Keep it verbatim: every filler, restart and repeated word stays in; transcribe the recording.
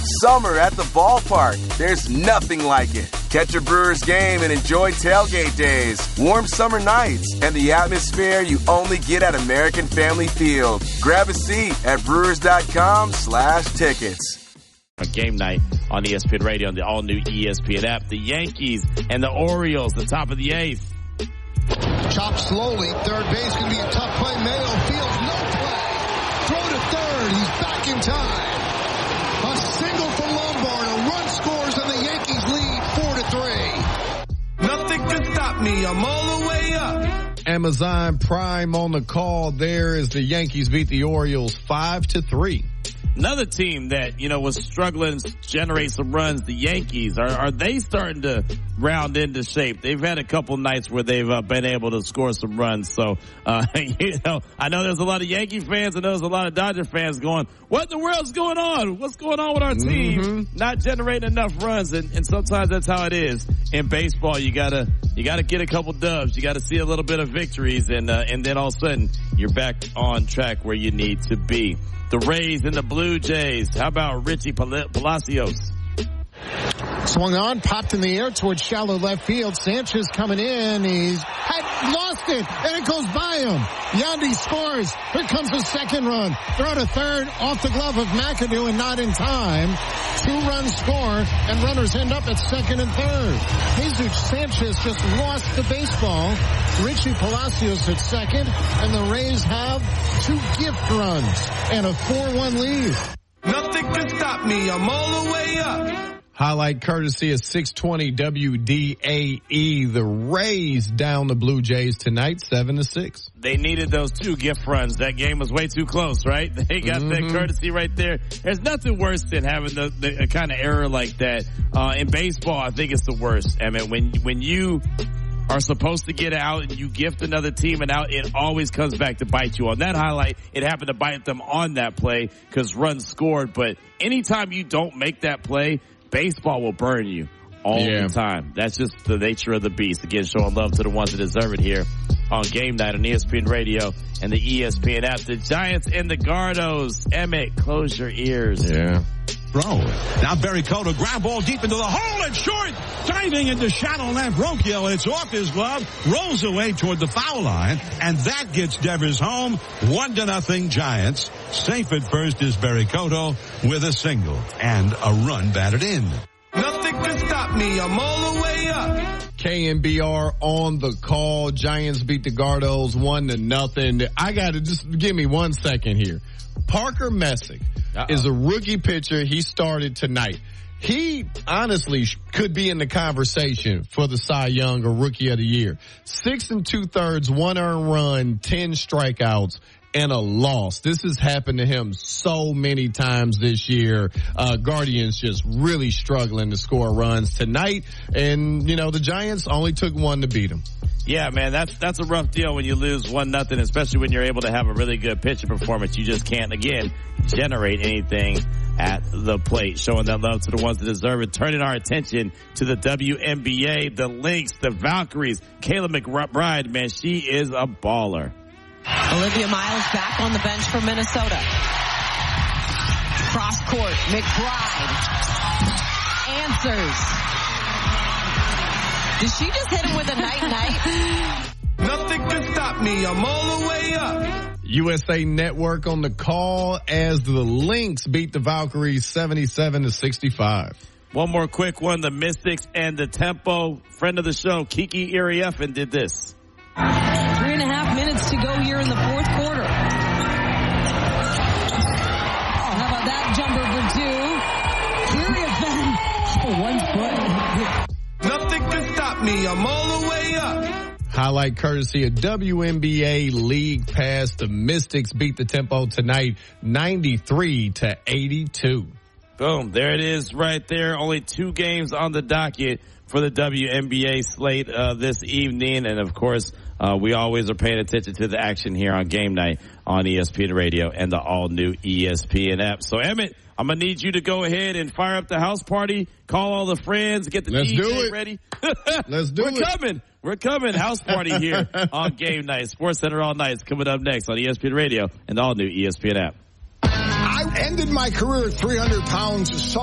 Summer at the ballpark. There's nothing like it. Catch a Brewers game and enjoy tailgate days, warm summer nights, and the atmosphere you only get at American Family Field. Grab a seat at brewers.com slash tickets. A game night on E S P N Radio on the all-new E S P N app. The Yankees and the Orioles, the top of the eighth. Chop slowly. Third base can be a tough play. Mayo fields no play. Throw to third. He's back in time. A single from Lombard. A run scores and the Yankees lead four to three. Nothing can stop me. I'm all the way up. Amazon Prime on the call there as the Yankees beat the Orioles five to three. Another team that, you know, was struggling to generate some runs, the Yankees, are, are they starting to round into shape? They've had a couple nights where they've uh, been able to score some runs. So, uh, you know, I know there's a lot of Yankee fans and there's a lot of Dodger fans going, what in the world's going on? What's going on with our team? Mm-hmm. Not generating enough runs. And, and sometimes that's how it is in baseball. You gotta, you gotta get a couple dubs. You gotta see a little bit of victories and, uh, and then all of a sudden you're back on track where you need to be. The Rays and the Blue Jays. How about Richie Pal- Palacios? Swung on, popped in the air towards shallow left field. Sanchez coming in. He's had lost it, and it goes by him. Yandy scores. Here comes the second run. Throw to third, off the glove of McAdoo, and not in time. Two-run score, and runners end up at second and third. Jesus Sanchez just lost the baseball. Richie Palacios at second, and the Rays have two gift runs and a four one lead. Nothing can stop me. I'm all the way up. Highlight courtesy of six twenty W D A E. The Rays down the Blue Jays tonight, seven to six. They needed those two gift runs. That game was way too close, right? They got mm-hmm. that courtesy right there. There's nothing worse than having the, the kind of error like that. Uh, in baseball, I think it's the worst. I mean, when, when you are supposed to get out and you gift another team an out, it always comes back to bite you. On that highlight, it happened to bite them on that play because runs scored. But anytime you don't make that play, baseball will burn you all yeah. the time. That's just the nature of the beast. Again, showing love to the ones that deserve it here on Game Night on E S P N Radio and the E S P N app. The Giants and the Gardos. Emmett, close your ears. Yeah. Throw. Now Barry Cota, ground ball deep into the hole and short. Diving into shallow left. Roquio, it's off his glove. Rolls away toward the foul line. And that gets Devers home. One to nothing Giants. Safe at first is Barry Cota with a single and a run batted in. Nothing can stop me. I'm all the way up. K N B R on the call. Giants beat the Gardos one to nothing. I got to just give me one second here. Parker Messick Uh-oh. is a rookie pitcher. He started tonight. He honestly could be in the conversation for the Cy Young or Rookie of the Year. Six and two thirds, one earned run, ten strikeouts, and a loss. This has happened to him so many times this year. Uh, Guardians just really struggling to score runs tonight. And, you know, the Giants only took one to beat them. Yeah, man, that's that's a rough deal when you lose one nothing, especially when you're able to have a really good pitching performance. You just can't, again, generate anything at the plate. Showing that love to the ones that deserve it. Turning our attention to the W N B A, the Lynx, the Valkyries. Kayla McBride, man, she is a baller. Olivia Miles back on the bench for Minnesota. Cross court, McBride answers. Did she just hit him with a night-night? Nothing can stop me. I'm all the way up. U S A Network on the call as the Lynx beat the Valkyries seventy-seven to sixty-five. One more quick one. The Mystics and the Tempo. Friend of the show, Kiki Iriefan did this. Three and a half minutes to go here in the fourth quarter. Oh, how about that jumper for two? Iriefan for one foot. Nothing can stop me. I'm all the way up. Highlight courtesy of W N B A League Pass. The Mystics beat the Tempo tonight ninety-three to eighty-two. Boom. There it is right there. Only two games on the docket for the W N B A slate uh, this evening. And, of course, uh, we always are paying attention to the action here on Game Night on E S P N Radio and the all-new E S P N app. So, Emmett, I'm going to need you to go ahead and fire up the house party, call all the friends, get the Let's D J do it. ready. Let's do We're it. We're coming. We're coming. House party here on Game Night. Sports Center all night is coming up next on E S P N Radio and the all-new E S P N app. I ended my career at three hundred pounds.